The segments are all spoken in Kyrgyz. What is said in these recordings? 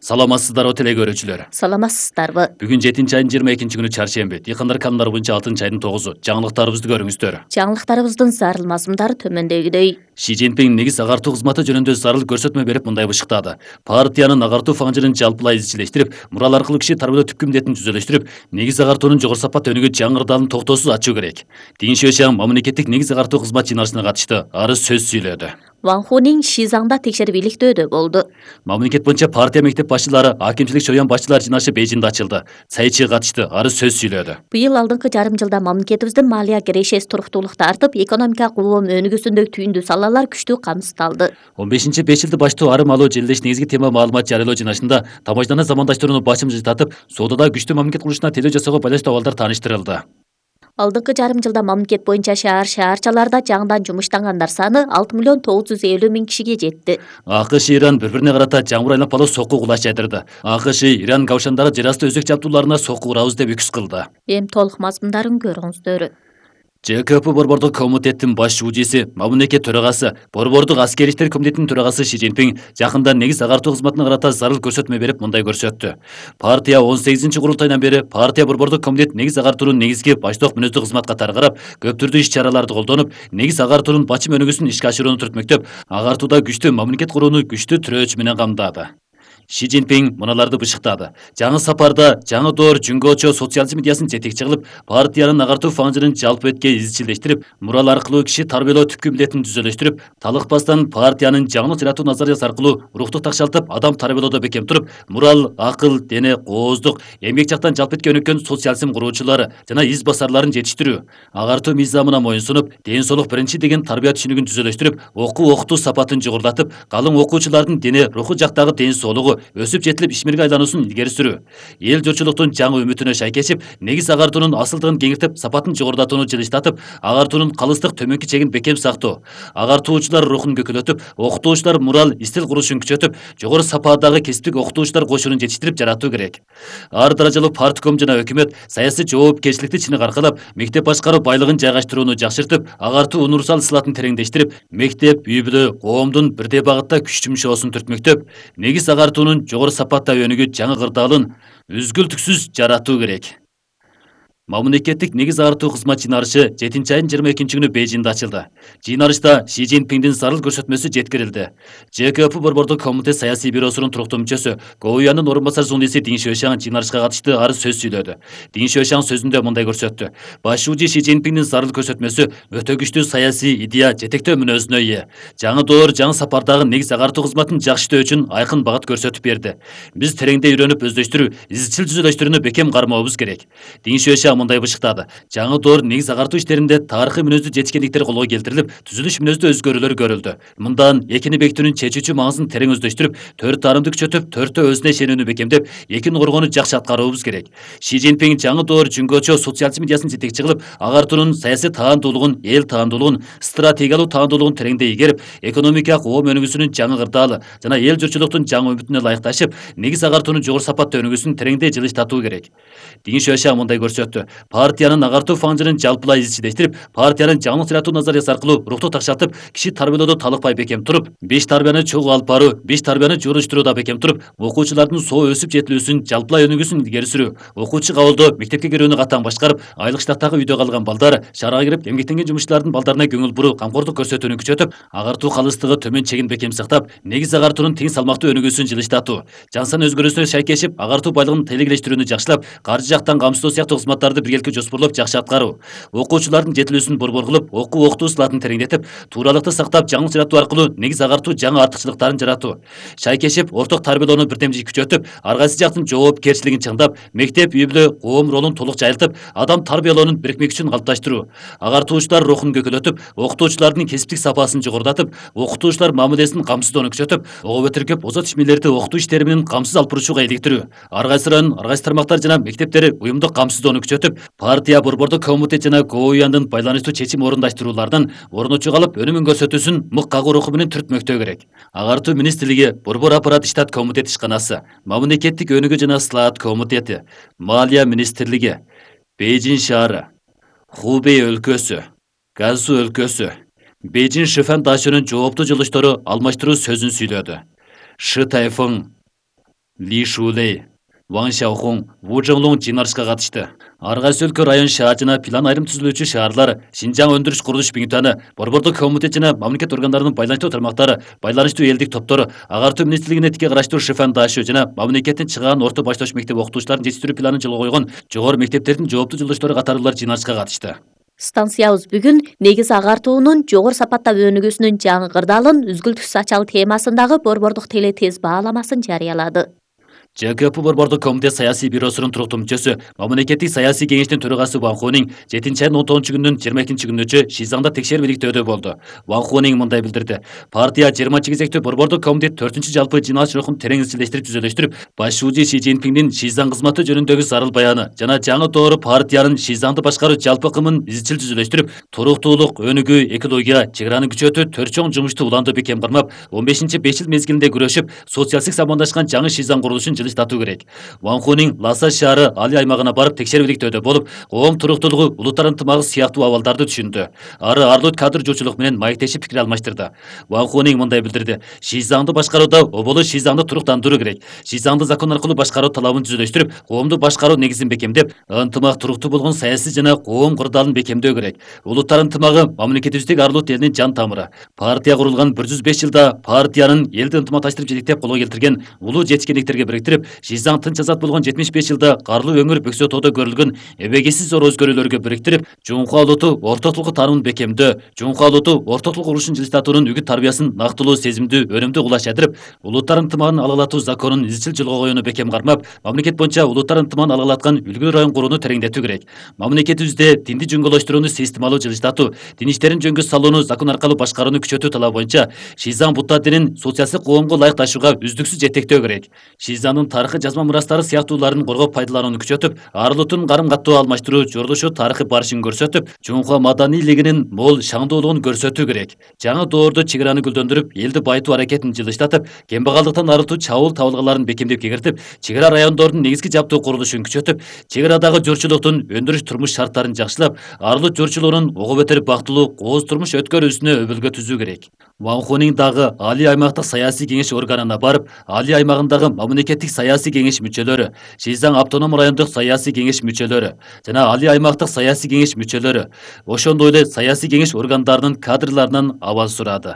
Саламатсыздарбы теле көрүүчүлөр. Саламатсыздарбы. Бүгүн 7 айдын 22-күнү чаршемби. Дыйкандар каналдары боюнча 6-айдын 9-у. Жаңылыктарыбызды көрүңүздөр. Жаңылыктарыбыздын зарыл мазмундары төмөндөгүдөй. Ши Цзиньпин негиз агартуу кызматы жөнүндө зарыл көрсөтмө берип мындай бышыктады. Партиянын агартуу фаңжырын жалпылай изчилештирип, мурал аркылуу киши тарбиялоо түпкү милдетин түзөлөштүрүп, негиз агартуунун жогору сапат өнүгүү жаңы ырдалын токтоосуз ачуу керек. Дин Шуэшан мамлекеттик негиз агартуу кызмат жыйналышына катышты. Ары сөз сүйлөдү. Ван Хунин Шизаңда текшерип иликтөөдө болду. Мамлекет боюнча партия мектеп башчылары, акимчилик чоюн башчылар жыйналышы Бейжиңде ачылды. Сайчы катышты. Ары сөз сүйлөдү. Быйыл алдыңкы жарым жылда мамлекетибиздин малия кирешеси туруктуулукта артып, экономика кубулум өнүгүүсүндөгү түйүндүү салалар күчтүү камсыздалды. 15-5 жылды баштоо арым алуу желилеш негизги тема маалымат жарыялоо жыйналышында тамашаны замандаштырууну башым жылтатып, соодада күчтүү мамлекет курулушуна телөө жасоого байланыштуу абалдар тааныштырылды. Алдыңкы жарым жылда мамлекет боюнча шаарчаларда жаңыдан жумуштангандар саны 6.950.000 кишиге жетти. АКШ Иран бири-бирине карата жаңбыр айланпалуу сокку кулаш жайдырды. АКШ Иран Кавшандагы жер асты өзөк жабдууларына сокку урабыз деп үкүс кылды. Эми толук мазмундарын көрүңүздөр. ЖКП Борбордук комитеттин баш жуучусу, мамлекет төрагасы, Борбордук аскери иштер комитетинин төрагасы Ши Цзиньпин жакында негиз агартуу кызматына карата зарыл көрсөтмө берип мындай көрсөттү. Партия 18-курултайдан бери партия Борбордук комитет негиз агартуунун негизги баштоок мүнөздүү кызмат катары карап, көп түрдүү иш-чараларды колдонуп, негиз агартуунун бачым өнүгүүсүн ишке ашырууну түртмөктөп, агартууда күчтүү мамлекет курууну күчтүү тирөөч менен камдады. Ши Цзиньпин мыналарды бышыктады. Жаңы сапарда жаңы доор жүнгөчө социализм идеясын жетекчи кылып, партиянын агартуу фаңжырын жалпы этке изчилештирип, мурал аркылуу киши тарбиялоо түпкү милдетин түзөлөштүрүп, талыкпастан партиянын жаңылык жаратуу назариясы аркылуу руктук такшалтып, адам тарбиялоодо бекем туруп, мурал, акыл, дене, кооздук, эмгек жактан жалпы этке өнүккөн социализм куруучулары жана из басарларын жетиштирүү, агартуу мыйзамына моюнсунуп, ден соолук биринчи деген тарбия түшүнүгүн түзөлөштүрүп, окутуу сапатын жогорулатып, калың окуучулардын дене, руху жактагы ден соолугу өсүп жетилип ишмерге айлануусун илгери сүрүү, эл журтчулуктун жаңы үмүтүнө шайкешип, негиз агартуунун асылдыгын кеңиртип, сапатын жогорулатууну жылыштатып, агартуунун калыстык төмөнкү чегин бекем сактоо, агартуучулар рухун көкөлөтүп, окутуучулар мурал истил курушун күчөтүп, жогору сападагы кесиптик окутуучулар кошунун жетиштирип жаратуу керек. Ар даражалуу партком жана өкмөт саясий жоопкерчиликти чыныгы аркалап, мектеп башкаруу байлыгын жайгаштырууну жакшыртып, агартуу универсал сылатын тереңдештирип, мектеп, үй бүлө, коомдун бирдей багытта күч жумшоосун түртмөктөп, негиз агартуунун жогору сапатта өнүгүү жаңы кырдаалын үзгүлтүксүз жаратуу керек. Мамлекеттик негиз агартуу кызмат жыйналышы 7-айдын 22-күнү Бейжиңде ачылды. Жыйналышта Ши Цзиньпиндин зарыл көрсөтмөсү жеткирилди. ЖКП Борбордук комитет саясий бюросунун туруктуу мүчөсү, Гоуянын орун басар журналисти Дин Шуэшан жыйналышка катышты, ары сөз сүйлөдү. Дин Шуэшан сөзүндө мындай көрсөттү. Баш жуучу Ши Цзиньпиндин зарыл көрсөтмөсү өтө күчтүү саясий идея жетектөө мүнөзүнө ээ. Жаңы доор, жаңы сапардагы негиз агартуу кызматын жакшыртуу үчүн айкын багыт көрсөтүп берди. Биз тереңдей үйрөнүп өздөштүрүү, изчил түзөлөштүрүүнү бекем кармообуз керек. Дин Шуэшан мындай бышыктады. Жаңы доор негиз агартуу иштеринде тарыхый мүнөздүү жетишкендиктер колго келтирилип, түзүлүш мүнөздүү өзгөрүүлөр көрүлдү. Мындан экини бекитүүнүн чечүүчү маңызын терең өздөштүрүп, төрт тарымды күчөтүп, төртөө өзүнө ишенүүнү бекемдеп, экин коргоону жакшы аткаруубуз керек. Ши Цзиньпин жаңы доор жүнгөчө социализм идеясын жетекчи кылып, агартуунун саясий таандуулугун, эл таандуулугун, стратегиялуу таандуулугун тереңдей игерип, экономикалык оом өнүгүүсүнүн жаңы кырдаалы жана эл журтчулуктун жаңы үмүтүнө ылайыкташып, негиз агартуунун жогору сапатта өнүгүүсүн тереңдей жылыштатуу керек. Дин Шуэшан мындай көрсөттү. Партиянын агартуу фаңжырын жалпылай изчилештирип, партиянын жаңылык жаратуу назариясы аркылуу руктук такшалтып, киши тарбиялоодо талыкпай бекем туруп, беш тарбияны чогуу алып баруу, беш тарбияны жууруштурууда бекем туруп, окуучулардын соо өсүп жетилүүсүн, жалпылай өнүгүүсүн илгери сүрүү, окуучу кабылдоо, мектепке кирүүнү катаң башкарып, айлык штаттагы үйдө калган балдар, шаарга кирип эмгектенген жумушчулардын балдарына көңүл буруу, камкордук көрсөтүүнү күчөтүп, агартуу калыстыгы төмөн чегин бекем сактап, негиз агартуунун тең салмактуу өнүгүүсүн жылыштатуу, жан сан өзгөрүүсүнө шайкешип, агартуу байлыгын тейлегилештирүүнү жакшылап, каржы жактан камсыздоо сыяктуу кызматтарды биргеликте жоспорлоп жакшы аткаруу, окуучулардын жетилүүсүн борбор кылып, окутуу сылатын тереңдетип, тууралыкты сактап, жаңылык жаратуу аркылуу негиз агартуу жаңы артыкчылыктарын жаратуу, шайкешип, орток тарбиялоону бирдемжи күчөтүп, ар кайсы жактын жоопкерчилигин чыңдап, мектеп, үй бүлө, коом ролун толук жайылтып, адам тарбиялоонун бирикмек үчүн калыпташтыруу, агартуучулар рухун көкөлөтүп, окутуучулардын кесиптик сапасын жогорулатып, окутуучулар мамилесин камсыздоону күчөтүп, ого бетиркеп озат ишмерлерди окутуу иштери менен камсыз алып бурушууга иликтирүү, ар кайсы район, ар кайсы тармактар жана мектептери уюмдук камсыздоону күчөтүп, партия Борбордук комитет жана Гоуяндын байланыштуу чечим орундаштыруулардан орночу калып, өнүмүн көрсөтүүсүн мык кагуу руху менен түртмөктөө керек. Агартуу министрлиги, Борбор аппарат штат комитет ишканасы, мамлекеттик өнүгүү жана ысылаат комитети, Малия министрлиги, Бейжиң шаары, Хубей өлкөсү, Газу өлкөсү, Бейжиң Шифан дашынын жооптуу жылыштору алмаштыруу сөзүн сүйлөдү. Шы Тайфун Ли Шулей, Ван Шаохун, Ву Жонглун жыйналышка катышты. Ар кайсы өлкө район шаар жана план айрым түзүлүүчү шаарлар, Шинжаң өндүрүш курулуш биңтаны, Борбордук комитет жана мамлекет органдарынын байланыштуу тармактары, байланыштуу элдик топтору, агартуу министрлигине тике караштуу Шифан Дашу жана мамлекеттин чыгаан орто баштооч мектеп окутуучуларын жетиштирүү планын жолго койгон жогору мектептердин жооптуу жолдоштору катарлуулар жыйналышка катышты. Станциябыз бүгүн негиз агартуунун жогору сапатта өнүгүүсүнүн жаңы кырдаалын үзгүлтүс ачалы темасындагы Борбордук теле тез бааламасын жарыялады. ЖКП Борбордук комитет саясий бюросунун туруктуу мүчөсү, мамлекеттик саясий кеңештин төрагасы Ван Хунин 7 айдын 19 күнүнүн 22 күнүнчө Шизаңда текшерүү иликтөөдө болду. Ван Хунин мындай билдирди. Партия 20 кезектүү Борбордук комитет 4-жалпы жыйналыш рухун терең изчилештирип түзөлөштүрүп, баш шүүжи Си Цзиньпиндин Шизаң кызматы жөнүндөгү зарыл баяны жана жаңы доору партиянын Шизаңды башкаруу жалпы кымын изчил түзөлөштүрүп, туруктуулук, өнүгүү, экология, чек араны күчөтүү 4 чоң жумушту уланды бекем кармап, 15-5 жыл мезгилинде күрөшүп, социалдык самандашкан жаңы Шизаң курулушун жылыштатуу керек. Ван Хунин Ласа шаары Али аймагына барып текшерүү иликтөөдө болуп, коом туруктуулугу, улуттар ынтымагы сыяктуу абалдарды түшүндү. Ары арлуу кадр жоочулук менен маектешип пикир алмаштырды. Ван Хунин мындай билдирди. Шизаңды башкарууда оболу Шизаңды туруктандыруу керек. Шизаңды закон аркылуу башкаруу талабын түзөлөштүрүп, коомду башкаруу негизин бекемдеп, ынтымак туруктуу болгон саясий жана коом кырдаалын бекемдөө керек. Улуттар ынтымагы мамлекетибиздеги арлуу элдин жан тамыры. Партия курулган 105 жылда партиянын элди ынтымакташтырып жетектеп колго келтирген улуу жетишкендиктерге бириктирип, Шизаң тынч азат болгон 75 жылда карлуу өңүр Бөксө тоодо көрүлгөн эбегейсиз зор өзгөрүүлөргө бириктирип, Жунхуа улуту ортотулук таанымын бекемдөө, Жунхуа улуту ортотулук урушун жылыштатуунун үгүт тарбиясын нактылуу, сезимдүү, өнүмдүү кулаш адырып, улуттар ынтымагын алгылатуу законун изчил жолго коюуну бекем кармап, мамлекет боюнча улуттар ынтымагын алгылаткан үлгүлүү район курууну тереңдетүү керек. Мамлекетибизде динди жөнгөлөштүрүүнү системалуу жылыштатуу, дин иштерин жөнгө салууну закон аркылуу башкарууну күчөтүү талабы боюнча Шизаң Будда динин социалдык коомго ылайык ташууга үздүксүз жетектөө керек. Шизаңдын тарыхый жазма мурастары сыяктууларын коргоп пайдаланууну күчөтүп, ар улуттун карым-каттоо алмаштыруу жордошу тарыхый барышын көрсөтүп, Жунхуа маданийлигинин мол шаңдуулугун көрсөтүү керек. Жаңы доордо чек араны гүлдөндүрүп, элди байытуу аракетин жылыштатып, кембагалдыктан арылтуу чабуул табылгаларын бекемдеп кегертип, чек ара райондордун негизги жаптуу курулушун күчөтүп, чек арадагы жөрчүлүктүн өндүрүш турмуш шарттарын жакшылап, арылуу жөрчүлөрүнүн ого бетер бактылуу, кооз турмуш өткөрүүсүнө өбөлгө түзүү керек. Ван Хунин дагы Али аймактык саясий кеңеш органына барып, Али аймагындагы мамлекеттик саясий кеңеш мүчөлөрү, Шизаң автоном райондук саясий кеңеш мүчөлөрү жана Али аймактык саясий кеңеш мүчөлөрү, ошондой эле саясий кеңеш органдарынын кадрларынан абал сурады.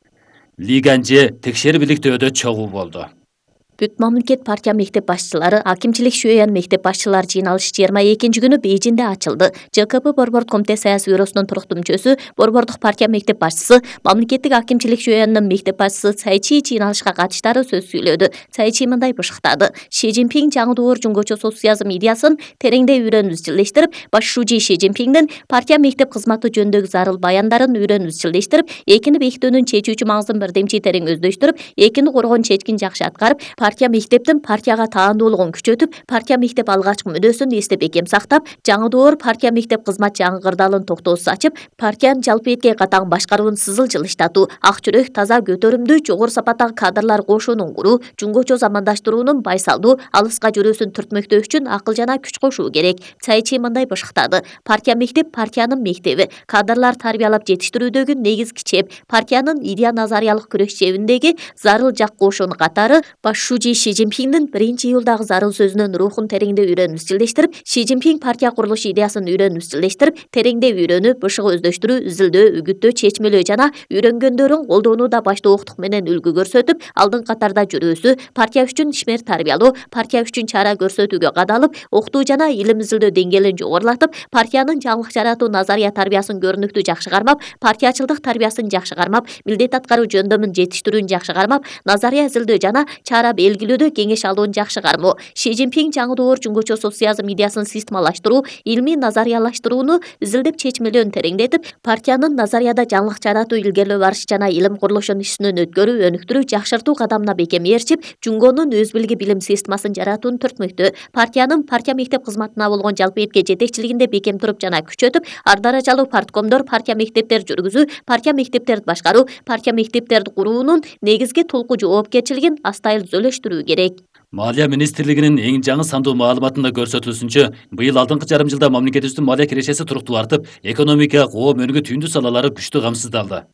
Ли Ганже текшерип иликтөөдө чогуу болду. Бүт мамлекет партия мектеп башчылары, акимчилик шүйөйөн мектеп башчылары жыйналышы 22 күнү Бейжинде ачылды. ЖКП Борбордук комитет саясий бюросунун туруктуу мүчөсү, Борбордук партия мектеп башчысы, мамлекеттик акимчилик шүйөйөнүн мектеп башчысы Цай Чи жыйналышка катыштары сөз сүйлөдү. Цай Чи мындай бышыктады. Си Цзиньпин жаңы доор жуңгочо социализм идеясын тереңдей үйрөнүп изчилештирип, баш шүүжи Си Цзиньпиндин партия мектеп кызматы жөнүндөгү зарыл баяндарын үйрөнүп изчилештирип, экини бекитүүнүн чечүүчү маңызын бирдемчи терең өздөштүрүп, экини коргон чечкин жакшы аткарып, партия мектептин партияга таандуулугун күчөтүп, партия мектеп алгачкы мүнөсүн эстеп бекем сактап, жаңы доор партия мектеп кызмат жаңы кырдаалын токтоосуз ачып, партиянын жалпы этке катаң башкаруун сызыл жылыштатуу, ак жүрөк, таза, көтөрүмдүү, жогору сапаттагы кадрлар кошуунун куруу, жуңгочо замандаштыруунун байсалдуу, алыска жүрүүсүн түртмөктөө үчүн акыл жана күч кошуу керек. Цай Чи мындай бышыктады. Партия мектеп партиянын мектеби, кадрлар тарбиялап жетиштирүүдөгү негизги чеп, партиянын идея назариялык күрөш чебиндеги зарыл жак кошуунун катары баш шүүжи Си Цзиньпиндин 1-июлдагы зарыл сөзүнүн рухун тереңдей үйрөнүп изчилештирип, Си Цзиньпин партия курулуш идеясын үйрөнүп изчилештирип, тереңдей үйрөнүп, бышыгы өздөштүрүү, изилдөө, үгүттөө, чечмелөө жана үйрөнгөндөрүн колдонууда баштоолуктук менен үлгү көрсөтүп, алдын катарда жүрүүсү, партия үчүн ишмер тарбиялоо, партия үчүн чара көрсөтүүгө кадалып, окутуу жана илим изилдөө деңгээлин жогорулатып, партиянын жаңылык жаратуу назария тарбиясын көрүнүктүү жакшы кармап, партиячылдык тарбиясын жакшы кармап, милдет аткаруу жөндөмүн жетиштирүүнү жакшы кармап, назария изилдөө жана чара белгилөөдө кеңеш алуун жакшы кармоо. Си Цзиньпин жаңы доор жуңгочо социализм идеясын системалаштыруу, илмий назариялаштырууну изилдеп чечмелөөнү тереңдетип, партиянын назарияда жаңылык жаратуу, илгерлөө барыш жана илим курулушун ишинен өткөрүү, өнүктүрүү, жакшыртуу кадамына бекем ээрчип, жуңгонун өз билги билим системасын жаратууну түртмөктө, партиянын партия мектеп кызматына болгон жалпы этке жетекчилигинде бекем туруп жана күчөтүп, ар даражалуу парткомдор, партия мектептер жүргүзүү, партия мектептерди башкаруу, партия мектептерди куруунун негизги тулку жоопкерчилигин астайыл түзөлөштүрүү керек. Малия министрлигинин эң жаңы сандуу маалыматында көрсөтүлүшүнчө, быйыл алдыңкы жарым жылда мамлекетибиздин малия кирешеси туруктуу артып, экономика, коом өнүгүү түйүндүү салалары күчтүү камсыздалды.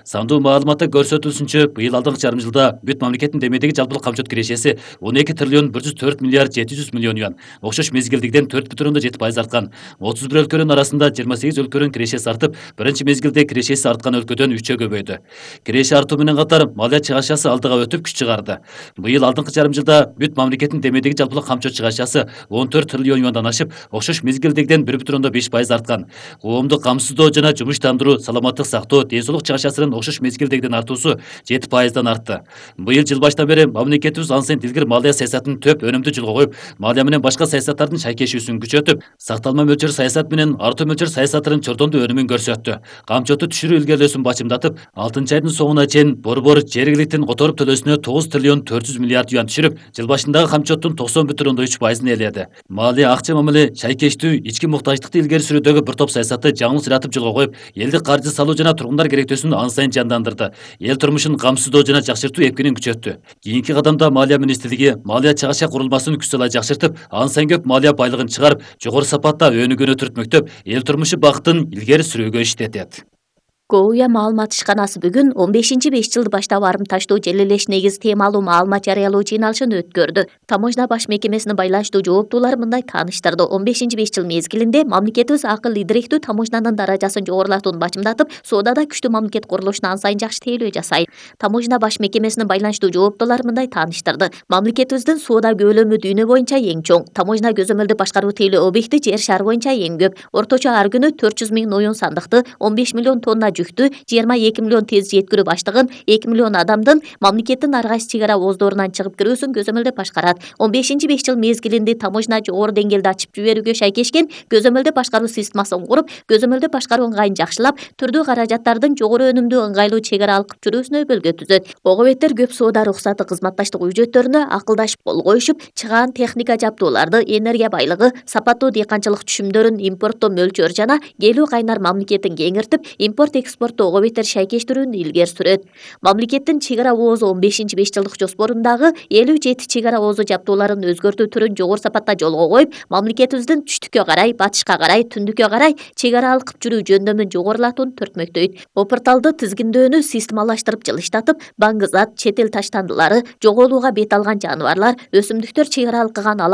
Сандуу маалыматта көрсөтүлүшүнчө, быйыл алдыңкы жарым жылда бүт мамлекеттин демедеги жалпылык камчылык кирешеси 12 триллион 104 миллиард 700 миллион юан. Окшош мезгилдегиден 4,7% арткан. 31 өлкөнүн арасында 28 өлкөнүн кирешеси артып, биринчи мезгилде кирешеси арткан өлкөдөн 3-кө көбөйдү. Киреше артуу менен катар малия чыгашасы алдыга өтүп күч чыгарды. Быйыл алдыңкы жарым жылда бүт мамлекеттин демедеги жалпылык камчылык чыгашасы 14 триллион юандан ашып, окшош мезгилдегиден 1,5% арткан. Коомдук камсыздоо жана жумуштандыруу, саламаттык сактоо, ден соолук чыгашасынын окшош мезгилдегиден артуусу 7%дан артты. Быйыл жыл башынан бери мамлекетибиз ансен илгир малия саясатын төп өнүмдүү жолго коюп, малия менен башка саясаттардын шайкешүүсүн күчөтүп, сакталма мөлчөр саясат менен артуу мөлчөр саясатынын чордондуу өнүмүн көрсөттү. Камчоту түшүрүү илгерилөөсүн бачымдатып, 6 айдын соңуна чейин борбор жергиликтин которуп төлөөсүнө 9 триллион 400 миллиард юан түшүрүп, жыл башындагы камчоттун 90,3%ын ээледи. Малия акча мамиле, шайкештүү, ички муктаждыкты илгери сүрүүдөгү бір топ саясатты жаңылсыратып жолго коюп, элдик каржы салуу жана тургундар керектөөсүн ан сайын жандандырды. Эл турмушун камсыздоо жана жакшыртуу эпкинин күчөттү. Кийинки кадамда Малия министрлиги малия чыгаша курулмасын күч салай жакшыртып, ан сайын көп малия байлыгын чыгарып, жогору сапатта өнүгүүнү түртмөктөп, эл турмушу бакытын илгери сүрүүгө иштетет. КОУЯ маалымат ишканасы бүгүн 15-5 жылды баштап арымташтуу желелеш негиз темалуу маалымат жарыялоо жыйналышын өткөрдү. Таможня баш мекемесинин байланыштуу жооптуулары мындай тааныштырды. 15-5 жыл мезгилинде мамлекетибиз акыл идиректүү таможнянын даражасын жогорулатууну бачымдатып, соодада күчтүү мамлекет курулушуна ан сайын жакшы тейлөө жасайт. Таможня баш мекемесинин байланыштуу жооптуулары мындай тааныштырды. Мамлекетибиздин соода көлөмү дүйнө боюнча эң чоң. Таможня көзөмөлдү башкаруу тейлөө объекти жер шары боюнча эң көп. Орточо ар күнү 400 000 оюн сандыкты, 15 миллион тонна жүктү, 22 миллион тез жеткирүү баштыгын, 2 миллион адамдын мамлекеттин ар кайсы чек ара ооздорунан чыгып кирүүсүн көзөмөлдөп башкарат. 15-5 жыл мезгилинде таможня жогору деңгээлде ачып жиберүүгө шайкешкен көзөмөлдө башкаруу системасын куруп, көзөмөлдө башкаруу ыңгайын жакшылап, түрдүү каражаттардын жогору өнүмдүү ыңгайлуу чек ара алкып жүрүүсүнө өбөлгө түзөт. Ого беттер көп соода уруксаты кызматташтык үжөттөрүнө акылдашып кол коюшуп, чыгаан техника жабдууларды, энергия байлыгы, сапаттуу дыйканчылык түшүмдөрүн импорттоо мөлчөр жана келүү кайнар мамлекетин кеңиртип, импорт-экспорттоо ого беттер шайкештирүүнү илгери сүрөт. Мамлекеттин чек ара оозу 15-5 жылдык жоспорундагы 57 чек ара оозу жабдууларын өзгөртүү түрүн жогору сапатта жолго коюп, мамлекетибиздин түштүккө карай, батышка карай, түндүккө карай чек ара алкып жүрүү жөндөмүн жогорулатууну төртмөктөйт. Опорталды тизгиндөөнү системалаштырып жылыштатып, баңгы зат, чет эл таштандылары, жоголууга бет алган жаныбарлар, өсүмдүктөр чек ара алкыган